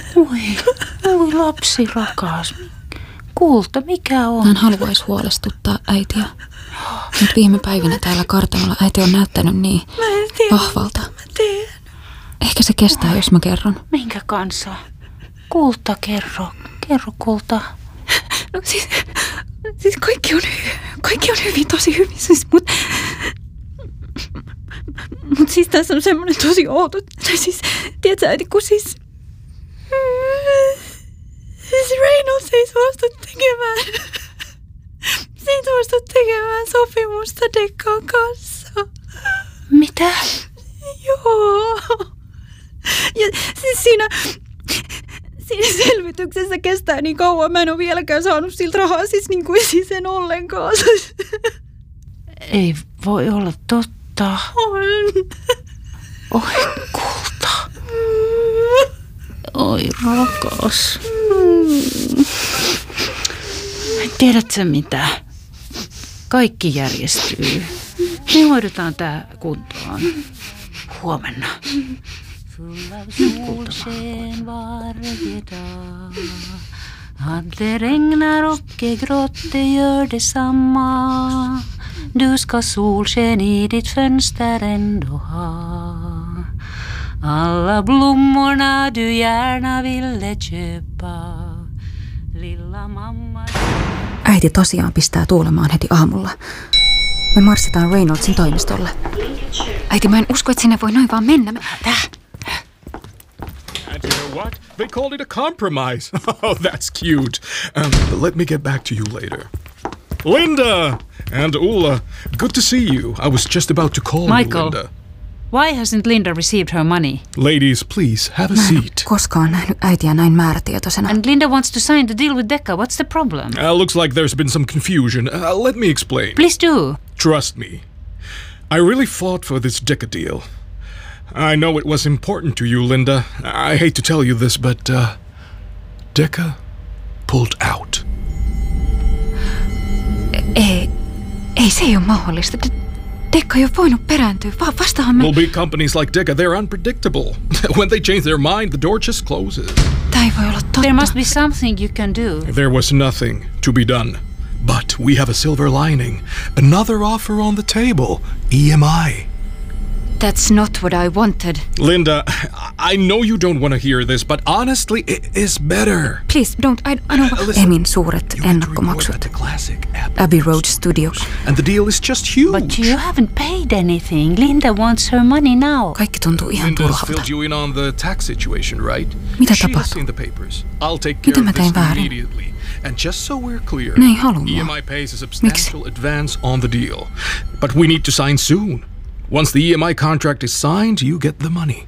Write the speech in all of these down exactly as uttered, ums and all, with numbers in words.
Oi, oi lapsi rakas. Kulta, mikä on? Hän haluaisi huolestuttaa äitiä. Nyt viime päivinä täällä kartanolla äiti on näyttänyt niin vahvalta. Mä teen. Ehkä se kestää, jos mä kerron. Minkä kanssa? Kulta, kerro. Kerro, Kulta. No siis, siis kaikki, on, kaikki on hyvin, tosi hyvin. Siis, mutta mut siis tässä on semmoinen tosi outo. Siis, tiedätkö äiti, kun siis... Siis Reynolds ei suostu tekemään... Se ei suostu tekemään sopimusta Deccan kanssa. Mitä? Joo. Ja siis siinä... Siinä selvityksessä kestää niin kauan. Mä en ole vieläkään saanut siltä rahaa, siis niin kuin siis en ollenkaan. Ei voi olla totta. On. Oi, Kulta. Oi, rakas. Tiedätkö mitä? Kaikki järjestyy. Me hoidetaan tää kuntoon. Huomenna. Full av solsken varje dag. Att det regnar och är grått, det gör detsamma. Du ska solsken i ditt fönster ändå ha. Alla blommorna du gärna ville köpa. Lilla mamma... Äiti tosiaan pistää tuulemaan heti aamulla. Me marssitaan Reynoldsin toimistolle. Äiti, mä en usko, että sinne voi noin vaan mennä. Täh? And you know what? They called it a compromise. Oh, that's cute. Um, let me get back to you later. Linda and Ulla, good to see you. I was just about to call Michael, you, Linda. Why hasn't Linda received her money? Ladies, please, have a Mä en seat. koskaan nähnyt äitiä näin määrätietoisena. And Linda wants to sign the deal with Decca. What's the problem? Uh, looks like there's been some confusion. Uh, let me explain. Please do. Trust me. I really fought for this Decca deal. I know it was important to you, Linda. I hate to tell you this, but uh, Decca pulled out. Ei, ei se ei ole mahdollista. Decca ei ole voinut perääntyä. Va- vastahan me... Well, big companies like Decca, they're unpredictable. When they change their mind, the door just closes. Tää ei voi olla totta. There must be something you can do. There was nothing to be done. But we have a silver lining. Another offer on the table. E M I. That's not what I wanted. Linda, I know you don't want to hear this, but honestly, it is better. Please, don't. I, I don't... Uh, listen, Emin suuret You get to record at ennakkomaksut. the classic Abbey, Abbey Road Studio. And the deal is just huge. But you haven't paid anything. Linda wants her money now. Kaikki tuntuu ihan Linda's turhalta. filled you in on the tax situation, right? Mitä She has tapahtui? seen the papers. I'll take Mitä care mä of tein this väärin? immediately. And just so we're clear, Ne ei halua mua. E M I pays a substantial advance on the deal. But we need to sign soon. Once the E M I contract is signed, you get the money.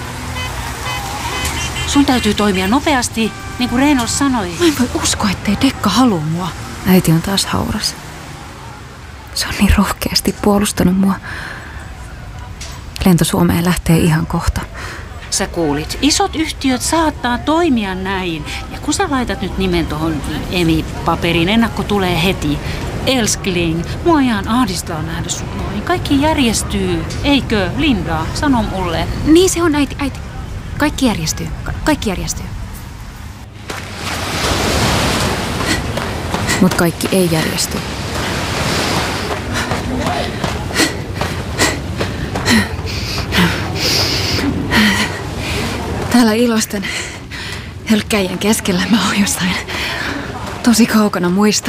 Sun täytyy toimia nopeasti, niin kuin Reynolds sanoi. Mä en voi uskoa, ettei Decca halua mua. Äiti on taas hauras. Se on niin rohkeasti puolustanut mua. Lento Suomeen lähtee ihan kohta. Sä kuulit, isot yhtiöt saattaa toimia näin. Ja kun sä laitat nyt nimen tohon Emi-paperiin, ennakko tulee heti. Elskling, mua ihan ahdistaa nähdä sut noin. Kaikki järjestyy. Eikö, Linda? Sano mulle. Niin se on, äiti, äiti. Kaikki järjestyy. Ka- kaikki järjestyy. Mut kaikki ei järjesty. Täällä ilosten hölkkäjien keskellä mä oon jossain tosi kaukana muista.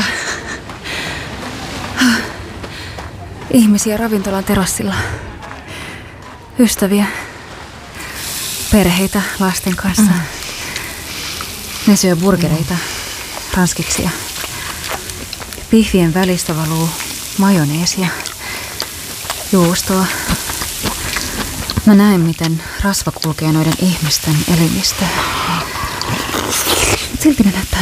Ihmisiä ravintolan terassilla. Ystäviä. Perheitä lasten kanssa. Ne syö burgereita, ranskiksia. Pihvien välistä valuu majoneesia, juustoa. Mä näen, miten rasva kulkee noiden ihmisten elimistöön. Silti ne näyttää